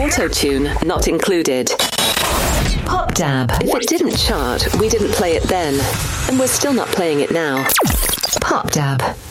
Auto-tune not included. Pop Dab. If it didn't chart, we didn't play it then, and we're still not playing it now. Pop Dab.